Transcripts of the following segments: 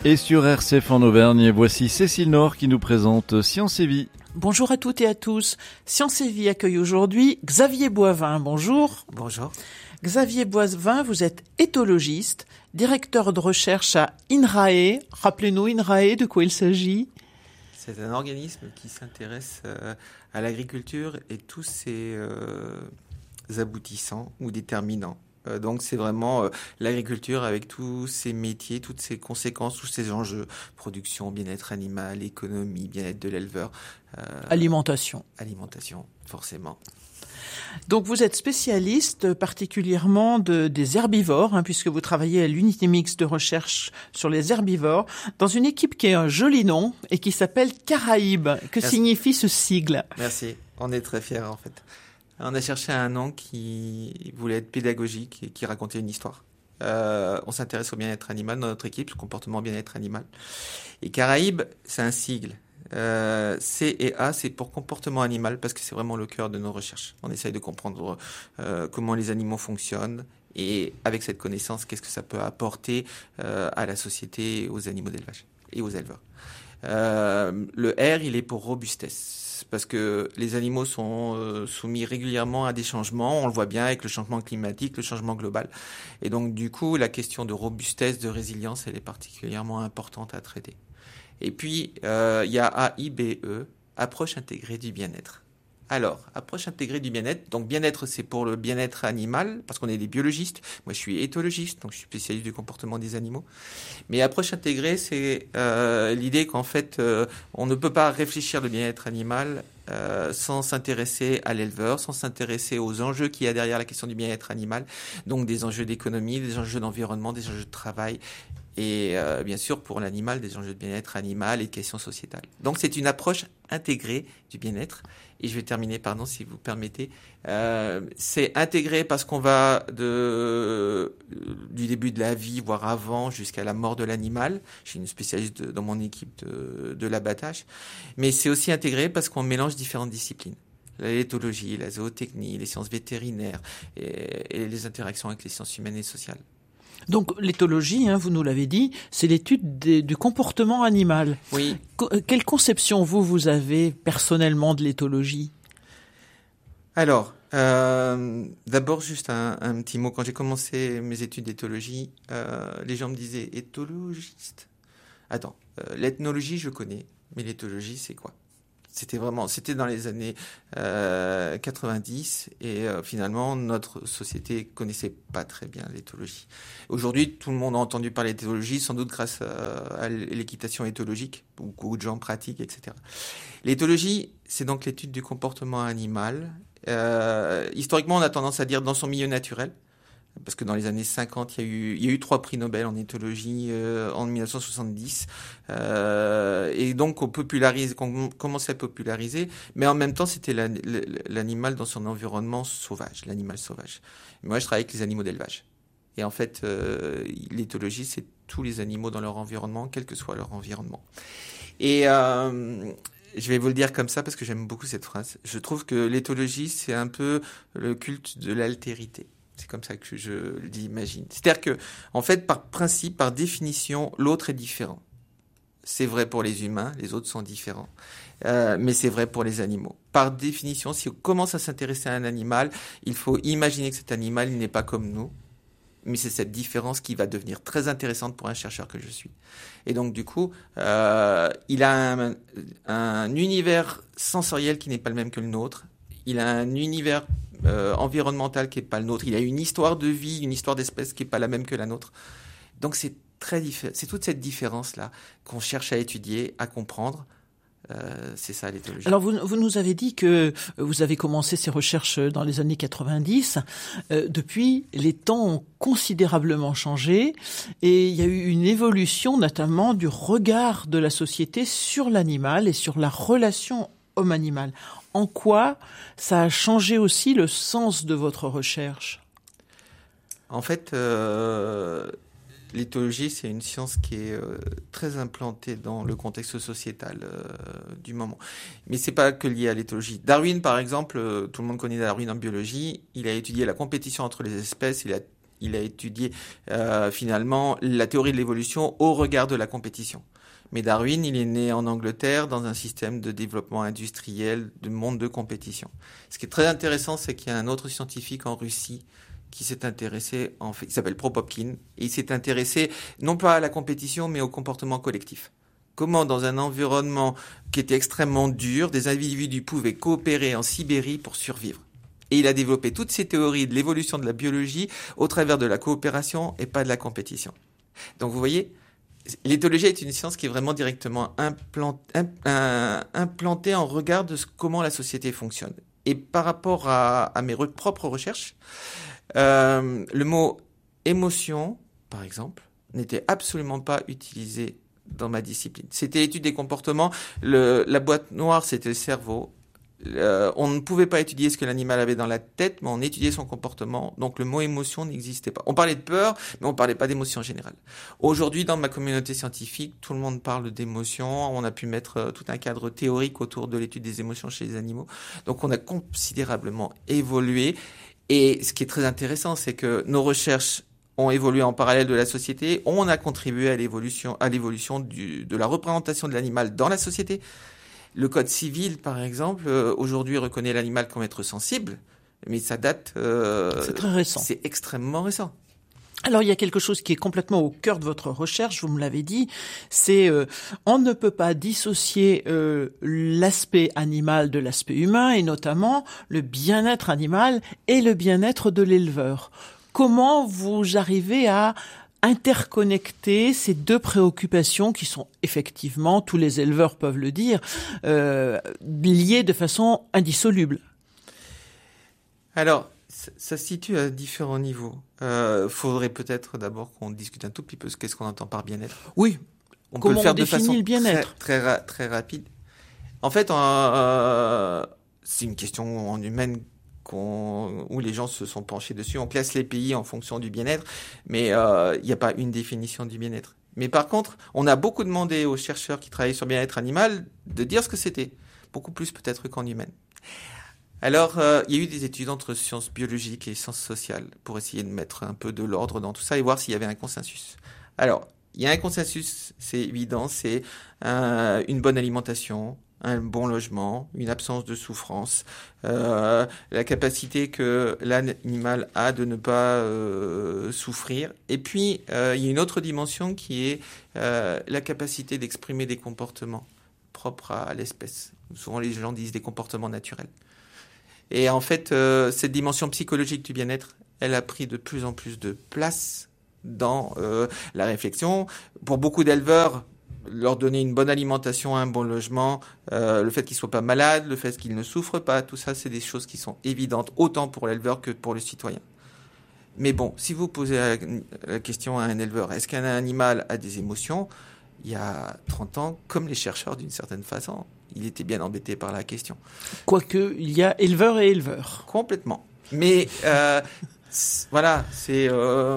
Et sur RCF en Auvergne, voici Cécile Nord qui nous présente Science et Vie. Bonjour à toutes et à tous. Science et Vie accueille aujourd'hui Xavier Boivin. Bonjour. Bonjour. Xavier Boivin, vous êtes éthologiste, directeur de recherche à INRAE. Rappelez-nous, INRAE, de quoi il s'agit ? C'est un organisme qui s'intéresse à l'agriculture et tous ses aboutissants ou déterminants. Donc c'est vraiment l'agriculture avec tous ses métiers, toutes ses conséquences, tous ses enjeux, production, bien-être animal, économie, bien-être de l'éleveur. Alimentation. Alimentation, forcément. Donc vous êtes spécialiste particulièrement des herbivores, puisque vous travaillez à l'unité mixte de recherche sur les herbivores, dans une équipe qui a un joli nom et qui s'appelle Caraïbes. Que signifie ce sigle ? Merci, on est très fiers en fait. On a cherché un nom qui voulait être pédagogique et qui racontait une histoire. On s'intéresse au bien-être animal dans notre équipe, le comportement bien-être animal. Et Caraïbes, c'est un sigle. C et A, c'est pour comportement animal parce que c'est vraiment le cœur de nos recherches. On essaye de comprendre comment les animaux fonctionnent et avec cette connaissance, qu'est-ce que ça peut apporter à la société, aux animaux d'élevage et aux éleveurs. Le R, il est pour robustesse. Parce que les animaux sont soumis régulièrement à des changements. On le voit bien avec le changement climatique, le changement global. Et donc, du coup, la question de robustesse, de résilience, elle est particulièrement importante à traiter. Et puis, il y a AIBE, approche intégrée du bien-être. Alors, approche intégrée du bien-être. Donc, bien-être, c'est pour le bien-être animal, parce qu'on est des biologistes. Moi, je suis éthologiste, donc je suis spécialiste du comportement des animaux. Mais approche intégrée, c'est l'idée qu'en fait, on ne peut pas réfléchir le bien-être animal sans s'intéresser à l'éleveur, sans s'intéresser aux enjeux qu'il y a derrière la question du bien-être animal. Donc, des enjeux d'économie, des enjeux d'environnement, des enjeux de travail. Et bien sûr, pour l'animal, des enjeux de bien-être animal et de questions sociétales. Donc, c'est une approche intégrée du bien-être. Et je vais terminer, si vous permettez. C'est intégré parce qu'on va du début de la vie, voire avant, jusqu'à la mort de l'animal. Je suis une spécialiste dans mon équipe de l'abattage. Mais c'est aussi intégré parce qu'on mélange différentes disciplines. L'éthologie, la zootechnie, les sciences vétérinaires et les interactions avec les sciences humaines et sociales. Donc l'éthologie, vous nous l'avez dit, c'est l'étude du comportement animal. Oui. Quelle conception vous avez personnellement de l'éthologie ? Alors, d'abord juste un petit mot. Quand j'ai commencé mes études d'éthologie, les gens me disaient « éthologiste ». Attends, l'ethnologie je connais, mais l'éthologie c'est quoi ? C'était dans les années 90 et finalement notre société connaissait pas très bien l'éthologie. Aujourd'hui, tout le monde a entendu parler d'éthologie, sans doute grâce à l'équitation éthologique. Beaucoup de gens pratiquent, etc. L'éthologie, c'est donc l'étude du comportement animal. Historiquement, on a tendance à dire dans son milieu naturel. Parce que dans les années 50, il y a eu 3 prix Nobel en éthologie en 1970. Et donc, on commençait à populariser. Mais en même temps, c'était l'animal dans son environnement sauvage, l'animal sauvage. Moi, je travaille avec les animaux d'élevage. Et en fait, l'éthologie, c'est tous les animaux dans leur environnement, quel que soit leur environnement. Et je vais vous le dire comme ça parce que j'aime beaucoup cette phrase. Je trouve que l'éthologie, c'est un peu le culte de l'altérité. C'est comme ça que je l'imagine. C'est-à-dire que, en fait, par principe, par définition, l'autre est différent. C'est vrai pour les humains, les autres sont différents. Mais c'est vrai pour les animaux. Par définition, si on commence à s'intéresser à un animal, il faut imaginer que cet animal, il n'est pas comme nous. Mais c'est cette différence qui va devenir très intéressante pour un chercheur que je suis. Et donc, du coup, il a un univers sensoriel qui n'est pas le même que le nôtre. Il a un univers environnemental qui n'est pas le nôtre. Il a une histoire de vie, une histoire d'espèce qui n'est pas la même que la nôtre. Donc, c'est toute cette différence-là qu'on cherche à étudier, à comprendre. C'est ça l'éthologie. Alors vous nous avez dit que vous avez commencé ces recherches dans les années 90. Depuis, les temps ont considérablement changé et il y a eu une évolution notamment du regard de la société sur l'animal et sur la relation homme-animal. En quoi ça a changé aussi le sens de votre recherche ? En fait, l'éthologie, c'est une science qui est très implantée dans le contexte sociétal du moment. Mais c'est pas que lié à l'éthologie. Darwin, par exemple, tout le monde connaît Darwin en biologie. Il a étudié la compétition entre les espèces. il a étudié finalement la théorie de l'évolution au regard de la compétition. Mais Darwin, il est né en Angleterre dans un système de développement industriel, de monde de compétition. Ce qui est très intéressant, c'est qu'il y a un autre scientifique en Russie qui s'est intéressé, il s'appelle Propopkin, et il s'est intéressé non pas à la compétition, mais au comportement collectif. Comment, dans un environnement qui était extrêmement dur, des individus pouvaient coopérer en Sibérie pour survivre. Et il a développé toutes ces théories de l'évolution de la biologie au travers de la coopération et pas de la compétition. Donc vous voyez, l'éthologie est une science qui est vraiment directement implantée en regard de comment la société fonctionne. Et par rapport à mes propres recherches, le mot émotion, par exemple, n'était absolument pas utilisé dans ma discipline. C'était l'étude des comportements. La boîte noire, c'était le cerveau. On ne pouvait pas étudier ce que l'animal avait dans la tête, mais on étudiait son comportement. Donc le mot émotion n'existait pas. On parlait de peur, mais on parlait pas d'émotion en général. Aujourd'hui, dans ma communauté scientifique, tout le monde parle d'émotion. On a pu mettre tout un cadre théorique autour de l'étude des émotions chez les animaux. Donc on a considérablement évolué. Et ce qui est très intéressant, c'est que nos recherches ont évolué en parallèle de la société. On a contribué à l'évolution de la représentation de l'animal dans la société. Le code civil, par exemple, aujourd'hui reconnaît l'animal comme être sensible, mais ça date... c'est très récent. C'est extrêmement récent. Alors il y a quelque chose qui est complètement au cœur de votre recherche, vous me l'avez dit, c'est on ne peut pas dissocier l'aspect animal de l'aspect humain, et notamment le bien-être animal et le bien-être de l'éleveur. Comment vous arrivez à interconnecter ces deux préoccupations qui sont effectivement, tous les éleveurs peuvent le dire, liées de façon indissoluble? Alors, ça se situe à différents niveaux. Faudrait peut-être d'abord qu'on discute un tout petit peu qu'est-ce qu'on entend par bien-être. Oui. On Comment peut le faire on de façon définit le bien-être? très rapide. En fait, c'est une question en humaine où les gens se sont penchés dessus. On classe les pays en fonction du bien-être, mais il n'y a pas une définition du bien-être. Mais par contre, on a beaucoup demandé aux chercheurs qui travaillent sur le bien-être animal de dire ce que c'était, beaucoup plus peut-être qu'en humaine. Alors, il y a eu des études entre sciences biologiques et sciences sociales pour essayer de mettre un peu de l'ordre dans tout ça et voir s'il y avait un consensus. Alors, il y a un consensus, c'est évident, c'est une bonne alimentation, un bon logement, une absence de souffrance, la capacité que l'animal a de ne pas souffrir. Et puis, il y a une autre dimension qui est la capacité d'exprimer des comportements propres à l'espèce. Souvent, les gens disent des comportements naturels. Et en fait, cette dimension psychologique du bien-être, elle a pris de plus en plus de place dans la réflexion. Pour beaucoup d'éleveurs, leur donner une bonne alimentation, un bon logement, le fait qu'ils ne soient pas malades, le fait qu'ils ne souffrent pas, tout ça, c'est des choses qui sont évidentes, autant pour l'éleveur que pour le citoyen. Mais bon, si vous posez la question à un éleveur, est-ce qu'un animal a des émotions ? Il y a 30 ans, comme les chercheurs d'une certaine façon, il était bien embêté par la question. Quoique, il y a éleveurs et éleveurs. Complètement. Mais voilà, c'est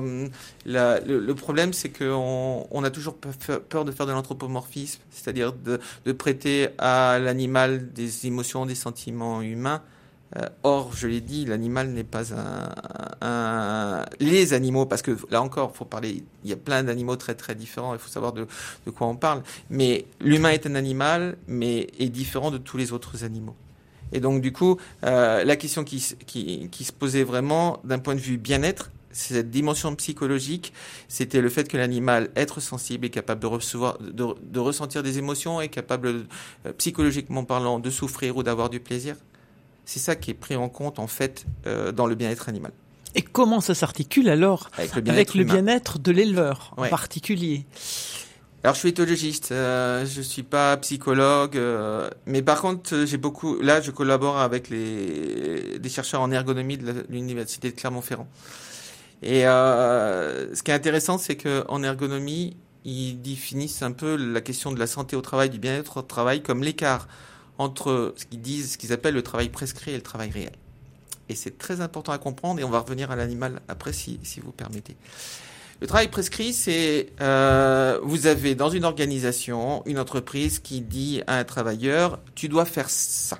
le problème, c'est qu'on a toujours peur de faire de l'anthropomorphisme, c'est-à-dire de prêter à l'animal des émotions, des sentiments humains. Or, je l'ai dit, l'animal n'est pas les animaux, parce que là encore, faut parler. Il y a plein d'animaux très très différents. Il faut savoir de quoi on parle. Mais l'humain est un animal, mais est différent de tous les autres animaux. Et donc, du coup, la question qui se posait vraiment d'un point de vue bien-être, c'est cette dimension psychologique. C'était le fait que l'animal, être sensible, est capable de ressentir des émotions, est capable, psychologiquement parlant, de souffrir ou d'avoir du plaisir. C'est ça qui est pris en compte, en fait, dans le bien-être animal. Et comment ça s'articule alors avec le bien-être de l'éleveur, en particulier ? Alors, je suis éthologiste, je suis pas psychologue, mais par contre, je collabore avec des chercheurs en ergonomie de l'université de Clermont-Ferrand. Et ce qui est intéressant, c'est qu'en ergonomie, ils définissent un peu la question de la santé au travail, du bien-être au travail, comme l'écart entre ce qu'ils appellent le travail prescrit et le travail réel. Et c'est très important à comprendre, et on va revenir à l'animal après, si vous permettez. Le travail prescrit, c'est vous avez dans une organisation, une entreprise qui dit à un travailleur, tu dois faire ça.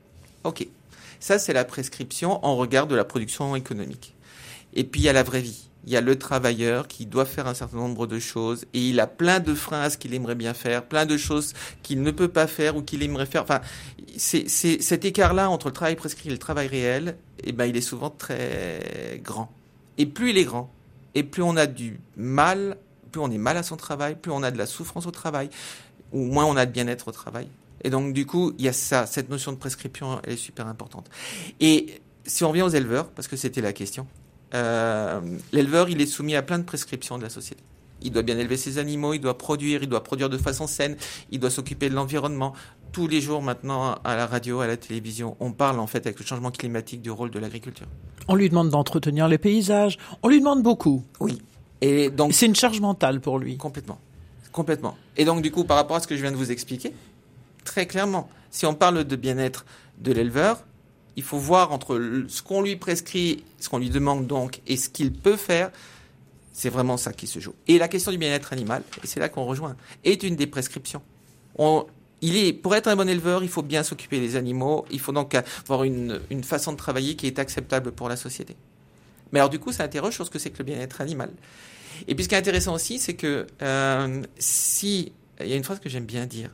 Ok, ça c'est la prescription en regard de la production économique. Et puis il y a la vraie vie. il y a le travailleur qui doit faire un certain nombre de choses et il a plein de freins à ce qu'il aimerait bien faire, plein de choses qu'il ne peut pas faire ou qu'il aimerait faire. Enfin, c'est cet écart-là entre le travail prescrit et le travail réel, eh ben, il est souvent très grand. Et plus il est grand, et plus on a du mal, plus on est mal à son travail, plus on a de la souffrance au travail, ou moins on a de bien-être au travail. Et donc, du coup, il y a ça, cette notion de prescription, elle est super importante. Et si on revient aux éleveurs, parce que c'était la question, l'éleveur, il est soumis à plein de prescriptions de la société. Il doit bien élever ses animaux, il doit produire de façon saine, il doit s'occuper de l'environnement. Tous les jours maintenant, à la radio, à la télévision, on parle en fait avec le changement climatique du rôle de l'agriculture. On lui demande d'entretenir les paysages, on lui demande beaucoup. Oui. Et donc, c'est une charge mentale pour lui. Complètement. Et donc du coup, par rapport à ce que je viens de vous expliquer, très clairement, si on parle de bien-être de l'éleveur, il faut voir entre ce qu'on lui prescrit, ce qu'on lui demande donc, et ce qu'il peut faire. C'est vraiment ça qui se joue. Et la question du bien-être animal, et c'est là qu'on rejoint, est une des prescriptions. Pour être un bon éleveur, il faut bien s'occuper des animaux. Il faut donc avoir une façon de travailler qui est acceptable pour la société. Mais alors du coup, ça interroge sur ce que c'est que le bien-être animal. Et puis ce qui est intéressant aussi, c'est que il y a une phrase que j'aime bien dire,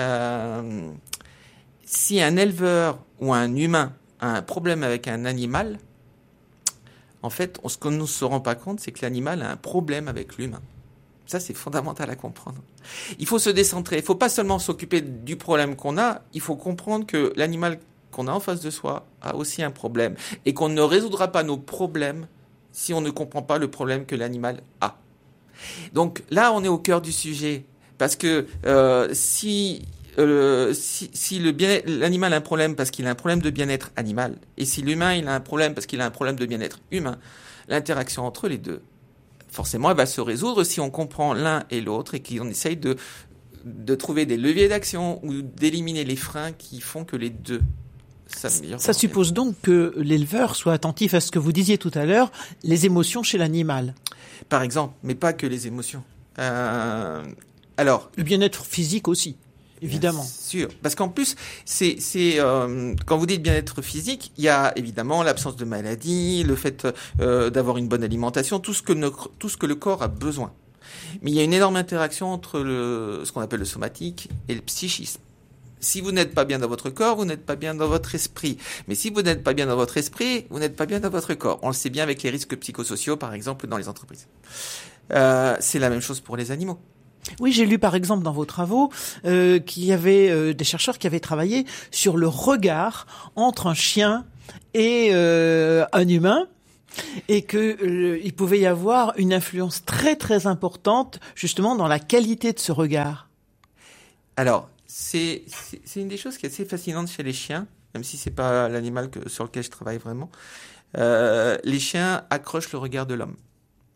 si un éleveur ou un humain a un problème avec un animal, en fait, ce qu'on ne se rend pas compte, c'est que l'animal a un problème avec l'humain. Ça, c'est fondamental à comprendre. Il faut se décentrer. Il ne faut pas seulement s'occuper du problème qu'on a, il faut comprendre que l'animal qu'on a en face de soi a aussi un problème et qu'on ne résoudra pas nos problèmes si on ne comprend pas le problème que l'animal a. Donc là, on est au cœur du sujet parce que si l'animal a un problème parce qu'il a un problème de bien-être animal, et si l'humain il a un problème parce qu'il a un problème de bien-être humain, l'interaction entre les deux, forcément, elle va se résoudre si on comprend l'un et l'autre et qu'on essaye de trouver des leviers d'action ou d'éliminer les freins qui font que les deux s'améliorent. Ça suppose donc que l'éleveur soit attentif à ce que vous disiez tout à l'heure, les émotions chez l'animal. Par exemple, mais pas que les émotions. Alors, le bien-être physique aussi. Évidemment. Bien sûr. Parce qu'en plus, quand vous dites bien-être physique, il y a évidemment l'absence de maladie, le fait d'avoir une bonne alimentation, tout ce que le corps a besoin. Mais il y a une énorme interaction entre ce qu'on appelle le somatique et le psychisme. Si vous n'êtes pas bien dans votre corps, vous n'êtes pas bien dans votre esprit. Mais si vous n'êtes pas bien dans votre esprit, vous n'êtes pas bien dans votre corps. On le sait bien avec les risques psychosociaux, par exemple, dans les entreprises. C'est la même chose pour les animaux. Oui, j'ai lu par exemple dans vos travaux qu'il y avait des chercheurs qui avaient travaillé sur le regard entre un chien et un humain, et que il pouvait y avoir une influence très très importante justement dans la qualité de ce regard. Alors, c'est une des choses qui est assez fascinante chez les chiens, même si c'est pas l'animal sur lequel je travaille vraiment. Les chiens accrochent le regard de l'homme.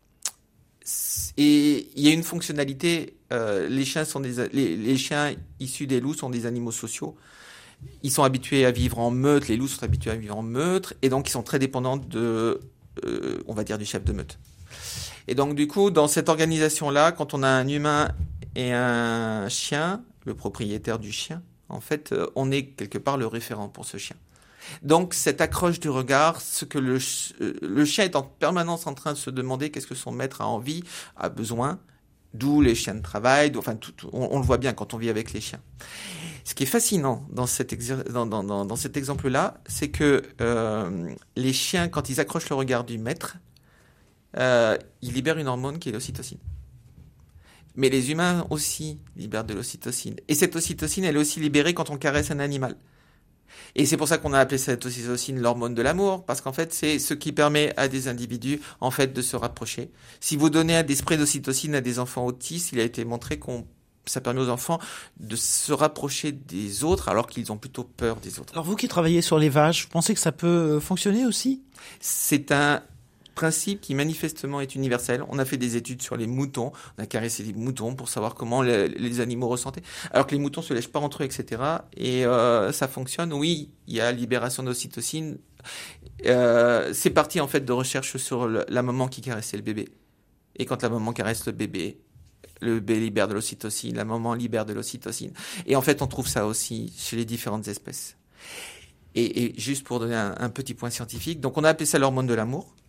Et il y a une fonctionnalité. Les chiens issus des loups sont des animaux sociaux. Ils sont habitués à vivre en meute. Les loups sont habitués à vivre en meute, et donc ils sont très dépendants on va dire, du chef de meute. Et donc du coup, dans cette organisation-là, quand on a un humain et un chien, le propriétaire du chien, en fait, on est quelque part le référent pour ce chien. Donc cette accroche du regard, ce que le chien est en permanence en train de se demander qu'est-ce que son maître a envie, a besoin, d'où les chiens de travail, on le voit bien quand on vit avec les chiens. Ce qui est fascinant dans cet exemple-là, c'est que les chiens, quand ils accrochent le regard du maître, ils libèrent une hormone qui est l'ocytocine. Mais les humains aussi libèrent de l'ocytocine. Et cette ocytocine, elle est aussi libérée quand on caresse un animal. Et c'est pour ça qu'on a appelé cette ocytocine l'hormone de l'amour, parce qu'en fait, c'est ce qui permet à des individus, en fait, de se rapprocher. Si vous donnez des sprays d'ocytocine à des enfants autistes, il a été montré ça permet aux enfants de se rapprocher des autres, alors qu'ils ont plutôt peur des autres. Alors vous qui travaillez sur les vaches, vous pensez que ça peut fonctionner aussi ? C'est un principe qui manifestement est universel. On a fait des études sur les moutons, on a caressé les moutons pour savoir comment les animaux ressentaient, alors que les moutons se lèchent pas entre eux, etc. Et ça fonctionne. Oui, il y a libération d'ocytocine. C'est parti en fait de recherche sur la maman qui caressait le bébé. Et quand la maman caresse le bébé libère de l'ocytocine, la maman libère de l'ocytocine. Et en fait, on trouve ça aussi chez les différentes espèces. Et juste pour donner un petit point scientifique, donc on a appelé ça l'hormone de l'amour.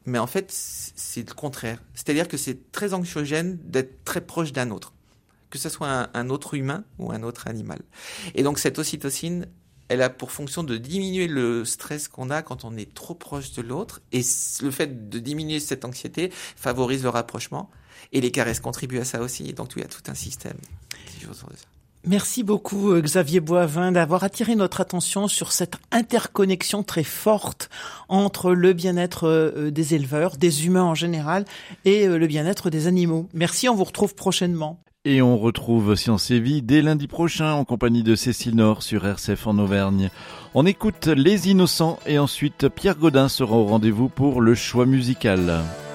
mais en fait, c'est le contraire. C'est-à-dire que c'est très anxiogène d'être très proche d'un autre, que ce soit un autre humain ou un autre animal. Et donc cette ocytocine, elle a pour fonction de diminuer le stress qu'on a quand on est trop proche de l'autre. Et le fait de diminuer cette anxiété favorise le rapprochement. Et les caresses contribuent à ça aussi. Donc il y a tout un système qui joue autour de ça. Merci beaucoup Xavier Boivin d'avoir attiré notre attention sur cette interconnexion très forte entre le bien-être des éleveurs, des humains en général, et le bien-être des animaux. Merci, on vous retrouve prochainement. Et on retrouve Science et Vie dès lundi prochain en compagnie de Cécile Nord sur RCF en Auvergne. On écoute Les Innocents et ensuite Pierre Gaudin sera au rendez-vous pour le choix musical.